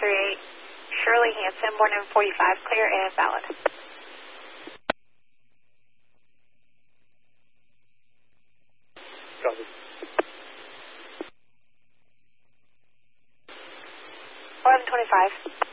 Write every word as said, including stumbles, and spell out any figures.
three eight, Shirley Hanson, born in forty-five, clear and valid. Copy. eleven twenty-five.